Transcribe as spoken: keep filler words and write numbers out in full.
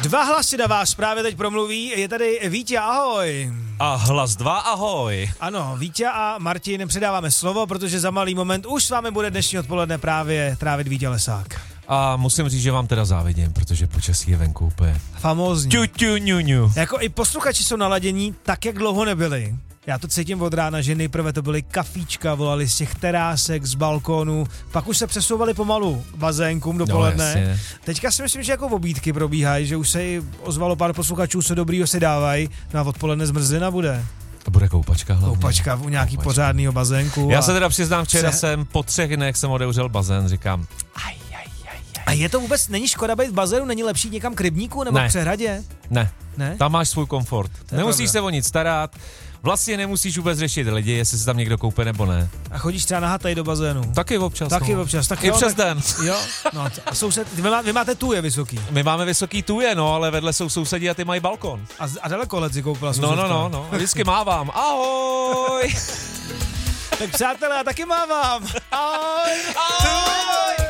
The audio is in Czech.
Dva hlasy na vás právě teď promluví, je tady Vítě, ahoj. A hlas dva, ahoj. Ano, Vítě a Martin, předáváme slovo, protože za malý moment už s vámi bude dnešní odpoledne právě trávit Vítě Lesák. A musím říct, že vám teda závidím, protože počasí je venku úplně famózní. Ťu, ťu, ňu, ňu. Jako i posluchači jsou naladění tak, jak dlouho nebyli. Já to cítím od rána, že nejprve to byly kafíčka, volali z těch terásek, z balkónu, pak už se přesouvali pomalu k bazénkům dopoledne. No, teďka si myslím, že jako obídky probíhají, že už se ozvalo pár posluchačů, co dobrýho si dávají, no a odpoledne zmrzlina bude. To bude koupačka hlavně. Koupačka u nějaký koupačka. Pořádnýho bazénku. Já se teda přiznám, včera se... jsem po třech dnech jsem odevřel bazén, říkám aj, aj, aj, aj. A je to vůbec, není škoda být v bazénu, není lepší někam k rybníku nebo ne. k přehradě? Ne, ne, tam máš svůj komfort. Nemusíš se o nic starat. Vlastně nemusíš vůbec řešit lidi, jestli se tam někdo koupe nebo ne. A chodíš třeba nahatej do bazénu? Taky občas. Taky no. občas. Tak I jo, přes tak, den. Jo, no a soused, vy, má, vy máte tuje vysoký. My máme vysoký tuje, no, ale vedle jsou sousedí a ty mají balkon. A, a daleko let si koupila sousedka. No, no, no, no. Vždycky mávám. Ahoj! Tak přátelé, já taky mávám. Ahoj! Ahoj!